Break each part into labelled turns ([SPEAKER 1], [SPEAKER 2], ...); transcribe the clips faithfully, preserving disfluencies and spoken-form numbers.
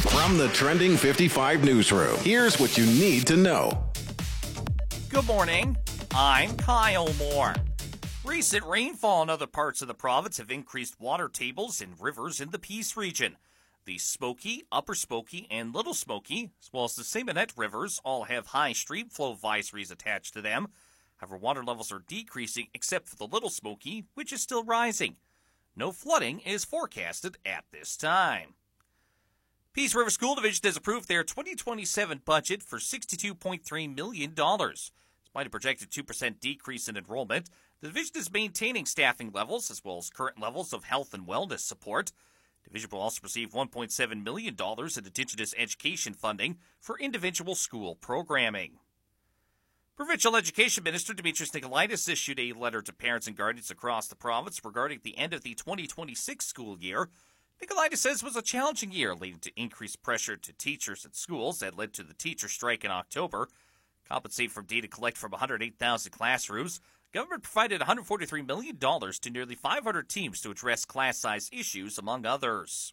[SPEAKER 1] From the Trending fifty-five newsroom, here's what you need to know.
[SPEAKER 2] Good morning. I'm Kyle Moore. Recent rainfall in other parts of the province have increased water tables in rivers in the Peace region. The Smoky, Upper Smoky, and Little Smoky, as well as the Simonette rivers, all have high stream flow advisories attached to them. However, water levels are decreasing except for the Little Smoky, which is still rising. No flooding is forecasted at this time. Peace River School Division has approved their twenty twenty-seven budget for sixty-two point three million dollars. Despite a projected two percent decrease in enrollment, the division is maintaining staffing levels as well as current levels of health and wellness support. The division will also receive one point seven million dollars in Indigenous education funding for individual school programming. Provincial Education Minister Demetrius Nicolaitis issued a letter to parents and guardians across the province regarding the end of the twenty twenty-six school year. Nicolaitis says it was a challenging year, leading to increased pressure to teachers at schools that led to the teacher strike in October. Compensated from data collected from one hundred eight thousand classrooms, government provided one hundred forty-three million dollars to nearly five hundred teams to address class size issues, among others.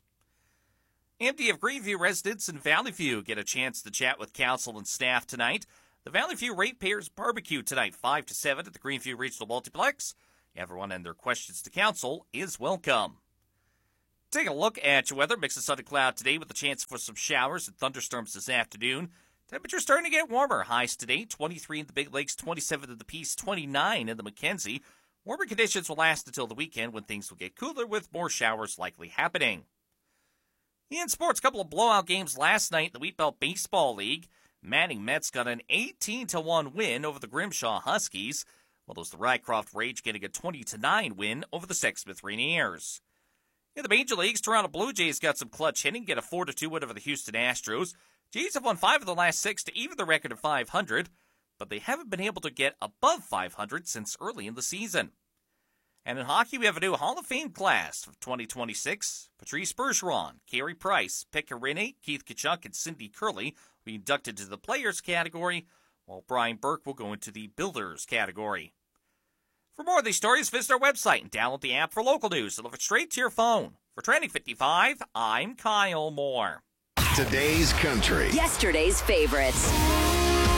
[SPEAKER 2] M D F Greenview residents in Valley View get a chance to chat with council and staff tonight. The Valley View Ratepayers Barbecue tonight, five to seven at the Greenview Regional Multiplex. Everyone and their questions to council is welcome. Take a look at your weather. Mix of sun and cloud today with a chance for some showers and thunderstorms this afternoon. Temperatures starting to get warmer. Highs today, twenty-three in the Big Lakes, twenty-seven in the Peace, twenty-nine in the Mackenzie. Warmer conditions will last until the weekend when things will get cooler with more showers likely happening. In sports, a couple of blowout games last night in the Wheatbelt Baseball League. Manning Mets got an eighteen to one win over the Grimshaw Huskies, while it was the Rycroft Rage getting a twenty to nine win over the Sexsmith Rainiers. In the Major Leagues, Toronto Blue Jays got some clutch hitting, get a four to two win over the Houston Astros. Jays have won five of the last six to even the record of five hundred, but they haven't been able to get above five hundred since early in the season. And in hockey, we have a new Hall of Fame class of twenty twenty-six. Patrice Bergeron, Carey Price, Pekka Rinne, Keith Tkachuk, and Cindy Curley will be inducted to the Players category, while Brian Burke will go into the Builders category. For more of these stories, visit our website and download the app for local news. Delivered straight to your phone. For Trending fifty-five, I'm Kyle Moore.
[SPEAKER 1] Today's country.
[SPEAKER 3] Yesterday's favorites.